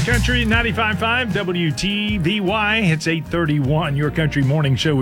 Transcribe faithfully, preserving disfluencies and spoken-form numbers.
Country ninety-five point five W T V Y. It's eight thirty-one. Your Country Morning Show